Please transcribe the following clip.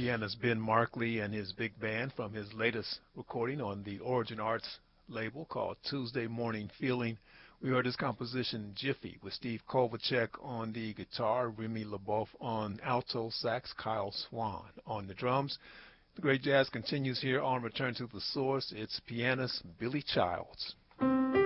pianist Ben Markley and his big band from his latest recording on the Origin Arts label called Tuesday Morning Feeling. We heard his composition Jiffy with Steve Kovacek on the guitar, Remy LeBeouf on alto sax, Kyle Swan on the drums. The great jazz continues here on Return to the Source. It's pianist Billy Childs.